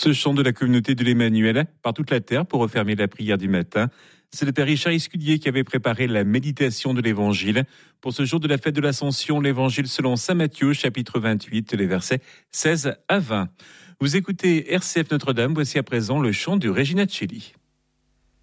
Ce chant de la communauté de l'Emmanuel par toute la terre pour refermer la prière du matin. C'est le père Richard Escudier qui avait préparé la méditation de l'Évangile. Pour ce jour de la fête de l'Ascension, l'Évangile selon saint Matthieu, chapitre 28, les versets 16 à 20. Vous écoutez RCF Notre-Dame, voici à présent le chant du Regina Coeli.